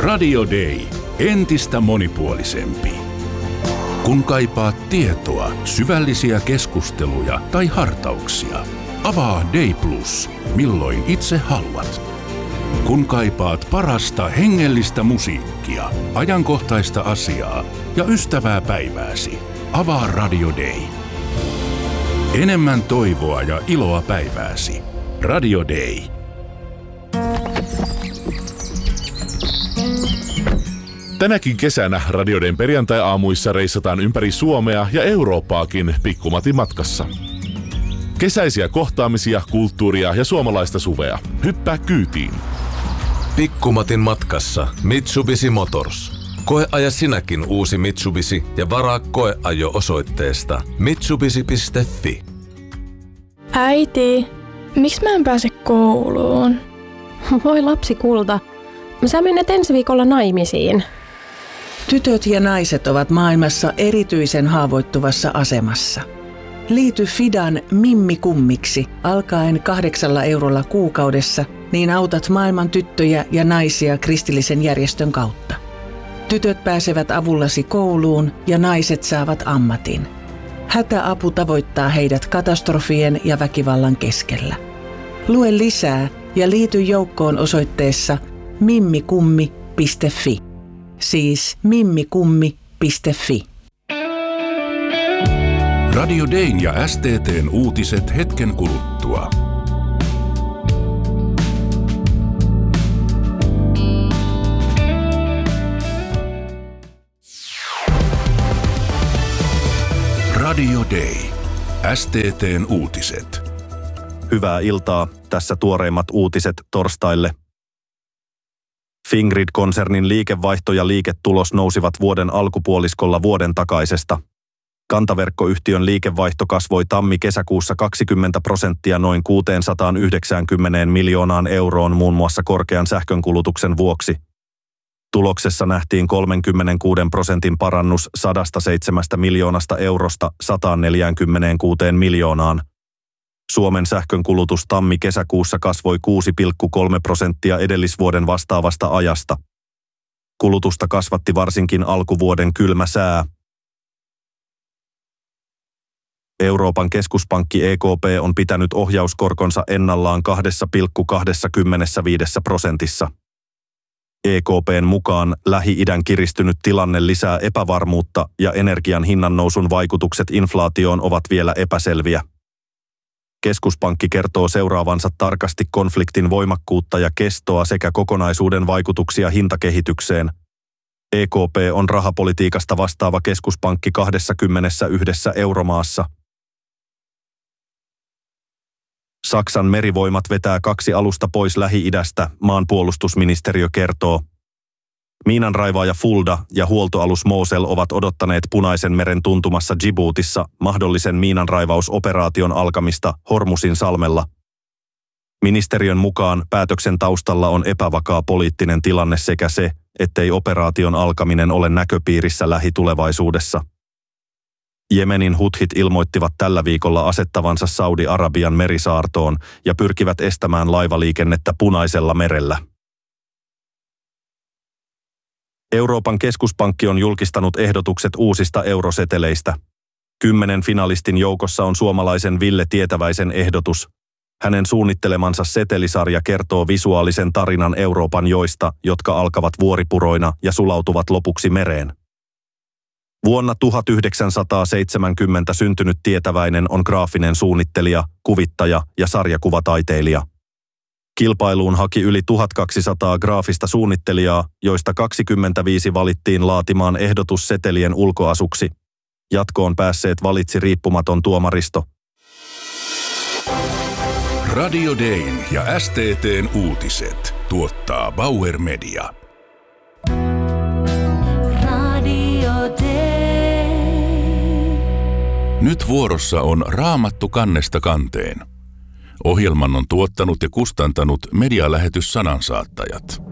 Radio Day. Entistä monipuolisempi. Kun kaipaat tietoa, syvällisiä keskusteluja tai hartauksia, avaa Day Plus, milloin itse haluat. Kun kaipaat parasta hengellistä musiikkia, ajankohtaista asiaa ja ystävää päivääsi, avaa Radio Day. Enemmän toivoa ja iloa päivääsi. Radio Day. Tänäkin kesänä Radio Dayn perjantai-aamuissa reissataan ympäri Suomea ja Eurooppaakin Pikkumatin matkassa. Kesäisiä kohtaamisia, kulttuuria ja suomalaista suvea. Hyppää kyytiin. Pikkumatin matkassa Mitsubishi Motors. Koeaja sinäkin uusi Mitsubishi ja varaa koeajo osoitteesta mitsubishi.fi. Äiti, miksi mä en pääse kouluun? Voi lapsi kulta, sä menet ensi viikolla naimisiin. Tytöt ja naiset ovat maailmassa erityisen haavoittuvassa asemassa. Liity Fidan Mimmi-kummiksi alkaen 8 eurolla kuukaudessa, niin autat maailman tyttöjä ja naisia kristillisen järjestön kautta. Tytöt pääsevät avullasi kouluun ja naiset saavat ammatin. Hätäapu tavoittaa heidät katastrofien ja väkivallan keskellä. Lue lisää ja liity joukkoon osoitteessa mimmikummi.fi. Siis mimmikummi.fi. Radio Dayn ja STT:n uutiset hetken kuluttua. Radio Day. STT:n uutiset. Hyvää iltaa. Tässä tuoreimmat uutiset torstaille. Fingrid-konsernin liikevaihto ja liiketulos nousivat vuoden alkupuoliskolla vuoden takaisesta. Kantaverkkoyhtiön liikevaihto kasvoi tammi-kesäkuussa 20% noin 690 miljoonaan euroon muun muassa korkean sähkönkulutuksen vuoksi. Tuloksessa nähtiin 36% parannus 107 miljoonasta eurosta 146 miljoonaan. Suomen sähkönkulutus tammi-kesäkuussa kasvoi 6,3% edellisvuoden vastaavasta ajasta. Kulutusta kasvatti varsinkin alkuvuoden kylmä sää. Euroopan keskuspankki EKP on pitänyt ohjauskorkonsa ennallaan 2,25%. EKP:n mukaan Lähi-idän kiristynyt tilanne lisää epävarmuutta ja energian hinnannousun vaikutukset inflaatioon ovat vielä epäselviä. Keskuspankki kertoo seuraavansa tarkasti konfliktin voimakkuutta ja kestoa sekä kokonaisuuden vaikutuksia hintakehitykseen. EKP on rahapolitiikasta vastaava keskuspankki 21 euromaassa. Saksan merivoimat vetää 2 alusta pois Lähi-idästä, maanpuolustusministeriö kertoo. Miinanraivaaja Fulda ja huoltoalus Mosel ovat odottaneet Punaisen meren tuntumassa Djiboutissa mahdollisen miinanraivausoperaation alkamista Hormusin salmella. Ministeriön mukaan päätöksen taustalla on epävakaa poliittinen tilanne sekä se, ettei operaation alkaminen ole näköpiirissä lähitulevaisuudessa. Jemenin huthit ilmoittivat tällä viikolla asettavansa Saudi-Arabian merisaartoon ja pyrkivät estämään laivaliikennettä Punaisella merellä. Euroopan keskuspankki on julkistanut ehdotukset uusista euroseteleistä. 10 finalistin joukossa on suomalaisen Ville Tietäväisen ehdotus. Hänen suunnittelemansa setelisarja kertoo visuaalisen tarinan Euroopan joista, jotka alkavat vuoripuroina ja sulautuvat lopuksi mereen. Vuonna 1970 syntynyt Tietäväinen on graafinen suunnittelija, kuvittaja ja sarjakuvataiteilija. Kilpailuun haki yli 1200 graafista suunnittelijaa, joista 25 valittiin laatimaan ehdotus setelien ulkoasuksi. Jatkoon päässeet valitsi riippumaton tuomaristo. Radio Dayn ja STT:n uutiset tuottaa Bauer Media. Radio Day. Nyt vuorossa on Raamattu kannesta kanteen. Ohjelman on tuottanut ja kustantanut medialähetys Sanansaattajat.